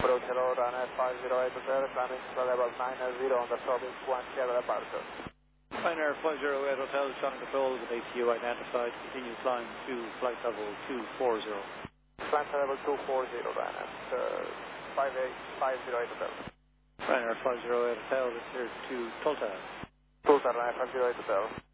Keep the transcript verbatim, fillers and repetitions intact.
Approach hello, runway five zero eight Hotel, climbing to level nine zero on the Sobis one Sierra departure. Ryanair five zero eight Hotel, Shannon Control with A T U identified, continue climb to flight level two four zero. Climb to level two four zero, Ryanair, uh, five zero eight Hotel. Ryanair five zero eight Hotel, return to Tulsa. Tulsa, Ryanair five zero eight Hotel.